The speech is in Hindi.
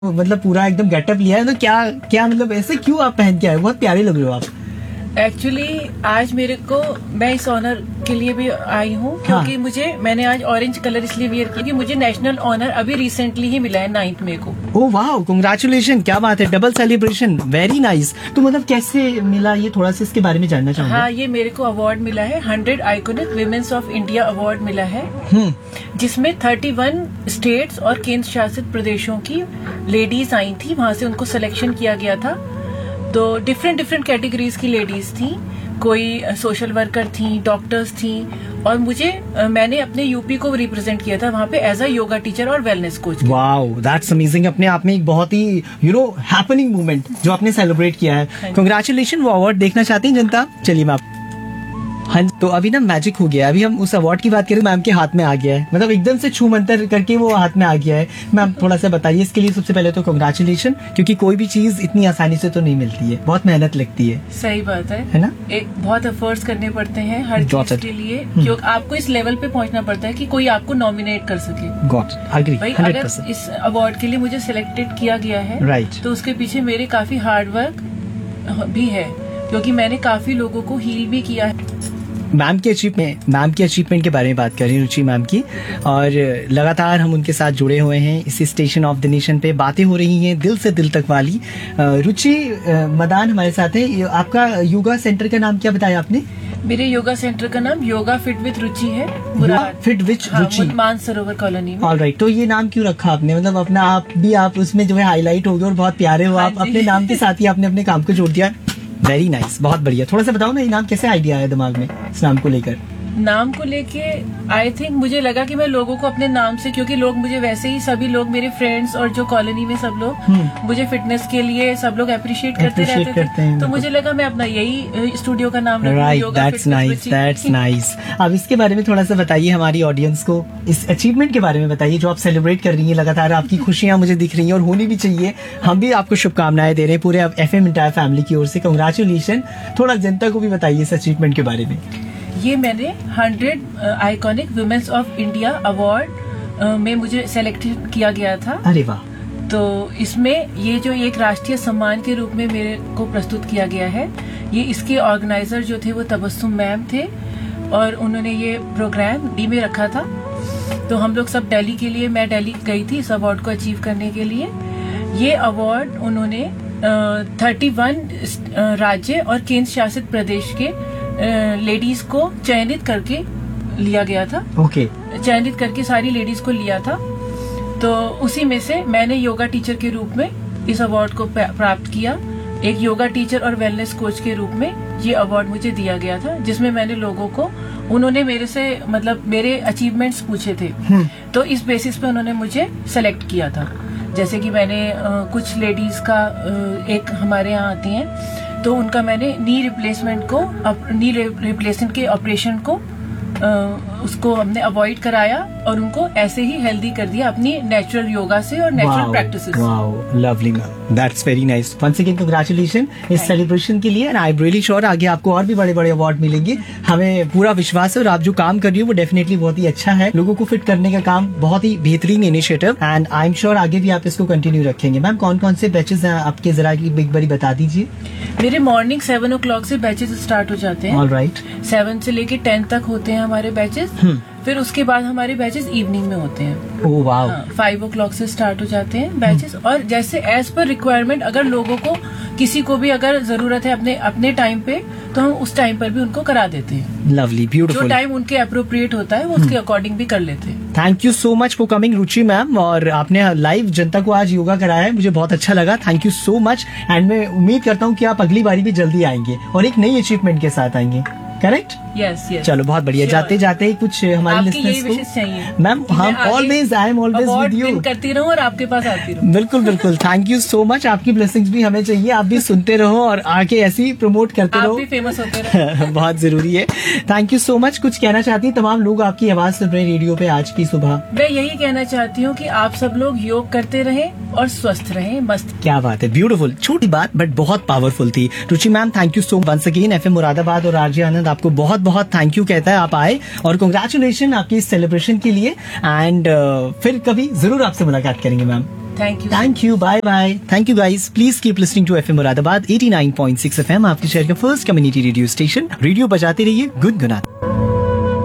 मतलब पूरा एकदम गेटअप लिया है, तो क्या क्या मतलब ऐसे क्यों आप पहन के आए? बहुत प्यारे लग रहे हो आप। एक्चुअली आज मेरे को, मैं इस ऑनर के लिए भी आई हूँ क्योंकि मैंने आज ऑरेंज कलर इसलिए वियर किया कि मुझे नेशनल ऑनर अभी रिसेंटली ही मिला है 9 मई को। ओह वाह, कांग्रेचुलेशन, क्या बात है, डबल सेलिब्रेशन, वेरी नाइस। तो मतलब कैसे मिला ये, थोड़ा सा इसके बारे में जानना चाहूंगा। हाँ, ये मेरे को अवार्ड मिला है 100 iconic women's of India award मिला है, जिसमें 31 स्टेट्स और केंद्र शासित प्रदेशों की लेडीज आई थी, वहां से उनको सिलेक्शन किया गया था। तो डिफरेंट कैटेगरीज की लेडीज थी, कोई सोशल वर्कर थी, डॉक्टर्स थी, और मैंने अपने यूपी को रिप्रेजेंट किया था वहाँ पे एज अ योगा टीचर और wellness coach. Wow, that's amazing. अपने आप में एक बहुत ही हैपनिंग मोमेंट जो आपने सेलिब्रेट किया है। कांग्रेचुलेशन। वो अवार्ड देखना चाहती हैं जनता? चलिए मैं हाँ, तो अभी ना मैजिक हो गया। अभी हम उस अवार्ड की बात करें, मैम के हाथ में आ गया है, मतलब एकदम से छू मंतर करके वो हाथ में आ गया है। मैम थोड़ा सा बताइए इसके लिए। सबसे पहले तो कांग्रेचुलेशन, क्योंकि कोई भी चीज इतनी आसानी से तो नहीं मिलती है, बहुत मेहनत लगती है। सही बात है ना? एक बहुत एफर्ट्स करने पड़ते हैं हर चीज के लिए, क्योंकि आपको इस लेवल पे पहुंचना पड़ता है कि कोई आपको नॉमिनेट कर सके। गॉट एग्री, भाई अगर इस अवार्ड के लिए मुझे सिलेक्टेड किया गया है, राइट, तो उसके पीछे मेरे काफी हार्ड वर्क भी है, क्योंकि मैंने काफी लोगों को हील भी किया है। मैम की अचीवमेंट के बारे में बात कर रही हैं, रुचि मैम की, और लगातार हम उनके साथ जुड़े हुए हैं। इसी स्टेशन ऑफ द नेशन पे बातें हो रही हैं दिल से दिल तक वाली। रुचि मदान हमारे साथ है। आपका योगा सेंटर का नाम क्या बताया आपने? मेरे योगा सेंटर का नाम योगा फिट विद रुचि है, fit with Ruchi, Mansarovar colony में। ऑलराइट। तो ये नाम क्यों रखा आपने? मतलब अपना आप भी आप उसमें हाईलाइट हो गए और बहुत प्यारे हो आप, अपने नाम के साथ ही आपने अपने काम को जोड़ दिया। वेरी नाइस, बहुत बढ़िया। थोड़ा सा बताओ ना, ये नाम कैसे आइडिया आया दिमाग में इस नाम को लेकर? नाम को लेके आई थिंक मुझे लगा कि मैं लोगों को अपने नाम से, क्योंकि लोग मुझे वैसे ही सभी लोग मेरे फ्रेंड्स और जो कॉलोनी में सब लोग मुझे फिटनेस के लिए सब लोग अप्रिशिएट करते रहते थे, तो मुझे लगा मैं अपना यही स्टूडियो का नाम रखूं। Right, that's nice. अब इसके बारे में थोड़ा सा बताइए हमारी ऑडियंस को, इस अचीवमेंट के बारे में बताइए जो आप सेलिब्रेट कर रही हैं। लगातार आपकी खुशियां मुझे दिख रही हैं और होनी भी चाहिए। हम भी आपको शुभकामनाएं दे रहे हैं पूरे FM इंटायर फैमिली की ओर से। कांग्रेचुलेशन। थोड़ा जनता को भी बताइए इस अचीवमेंट के बारे में। ये मैंने 100 iconic women's of India award में मुझे सेलेक्ट किया गया था। अरे वाह। तो इसमें ये जो एक राष्ट्रीय सम्मान के रूप में मेरे को प्रस्तुत किया गया है, ये इसके ऑर्गेनाइजर जो थे वो तबस्सुम मैम थे, और उन्होंने ये प्रोग्राम दिल्ली में रखा था। तो हम लोग सब दिल्ली के लिए, मैं दिल्ली गई थी इस अवार्ड को अचीव करने के लिए। ये अवार्ड उन्होंने 31 राज्य और केंद्र शासित प्रदेश के लेडीज को चयनित करके लिया गया था। चयनित करके सारी लेडीज को लिया था। तो उसी में से मैंने योगा टीचर के रूप में इस अवार्ड को प्राप्त किया। एक योगा टीचर और वेलनेस कोच के रूप में ये अवार्ड मुझे दिया गया था, जिसमें मैंने लोगों को, उन्होंने मेरे से मतलब मेरे अचीवमेंट्स पूछे थे, तो इस बेसिस पे उन्होंने मुझे सेलेक्ट किया था। जैसे कि मैंने कुछ लेडीज का एक हमारे यहाँ आती हैं, तो उनका मैंने नी रिप्लेसमेंट के ऑपरेशन को उसको हमने अवॉइड कराया और उनको ऐसे ही हेल्दी कर दिया अपनी नेचुरल योगा से और natural practices. Wow, lovely ma'am, that's very nice. Once again congratulation इस सेलिब्रेशन के लिए, and I am really sure आगे आपको और भी बड़े बड़े अवार्ड मिलेंगे। हमें पूरा विश्वास है, और आप जो काम कर रही हो वो डेफिनेटली बहुत ही अच्छा है। लोगों को फिट करने का काम बहुत ही बेहतरीन initiative, and I am sure आगे भी आप इसको कंटिन्यू रखेंगे। मैम कौन कौन से बैचेस हैं आपके, जरा की बिग बड़ी बता दीजिए। मेरे मॉर्निंग 7 o'clock से बैचेस स्टार्ट हो जाते हैं। ऑलराइट। 7 से लेके 10 तक होते हैं हमारे बैचेस। फिर उसके बाद हमारे बैचेस इवनिंग में होते हैं। Oh wow. 5 o'clock से स्टार्ट हो जाते हैं बैचेस, और जैसे एज पर रिक्वायरमेंट, अगर लोगों को किसी को भी अगर जरूरत है अपने टाइम पे, तो हम उस टाइम पर भी उनको करा देते हैं। Lovely, beautiful. जो टाइम उनके अप्रोप्रिएट होता है वो उसके अकॉर्डिंग भी कर लेते हैं। Thank you so much for coming Ruchi ma'am, और आपने लाइव जनता को आज योगा कराया है, मुझे बहुत अच्छा लगा। Thank you so much, and मैं उम्मीद करता हूँ कि आप अगली बारी भी जल्दी आएंगे और एक नई अचीवमेंट के साथ आएंगे। करेक्ट? यस। चलो बहुत बढ़िया। जाते जाते कुछ हमारे लिसनर्स को, मैम हम always, I am always with you, करती रहूं और आपके पास आती रहूं। बिल्कुल। Thank you so much. आपकी ब्लेसिंग्स भी हमें चाहिए, आप भी सुनते रहो और आके ऐसे ही प्रमोट करते रहो, आप भी फेमस होते रहो। बहुत जरूरी है। Thank you so much. कुछ कहना चाहती है तमाम लोग आपकी आवाज सुन रहे रेडियो पे आज की सुबह? मैं यही कहना चाहती हूँ कि आप सब लोग योग करते रहें और स्वस्थ रहें, मस्त। क्या बात है, ब्यूटीफुल। छोटी बात बट बहुत पावरफुल थी। रुचि ma'am thank you so much once again. FM Moradabad और RJ आनंद आपको बहुत बहुत थैंक यू कहता है, आप आए, और कांग्रेचुलेशन आपकी इस सेलिब्रेशन के लिए। एंड फिर कभी जरूर आपसे मुलाकात करेंगे ma'am. Thank you. Thank you, bye bye. Thank you guys, please keep listening to FM Moradabad 89.6 FM, आपके शहर का first community radio station. Radio बजाते रहिए, गुनगुनाते।